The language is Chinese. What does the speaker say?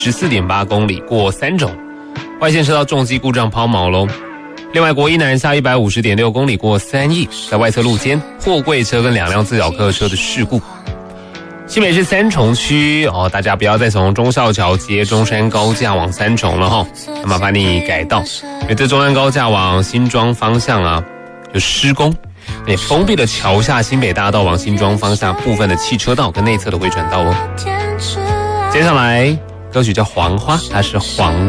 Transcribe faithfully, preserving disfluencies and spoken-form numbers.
十四点八公里过三种，外线车道重机故障抛锚喽。另外，国一南下一百五十点六公里过三义，在外侧路肩货柜车跟两辆自小客车的事故。新北市三重区哦，大家不要再从忠孝桥接中山高架往三重了哈，那麻烦你改道，因为这中山高架往新庄方向啊有施工，也封闭了桥下新北大道往新庄方向部分的汽车道跟内侧的回转道哦。接下来歌曲叫《黄花》，它是黄